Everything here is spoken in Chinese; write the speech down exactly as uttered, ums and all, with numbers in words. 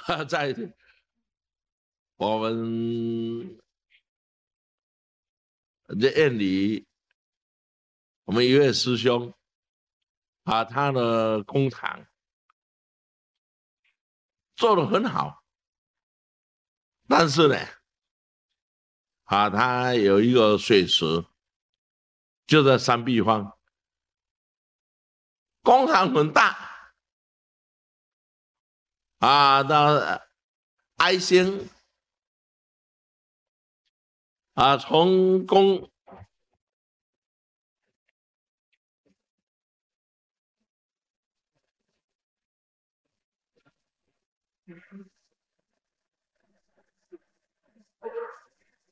在我们这院里，我们一位师兄啊，他的工厂做得很好，但是呢，啊，他有一个水池，就在山壁方，工厂很大啊，那爱心啊，从工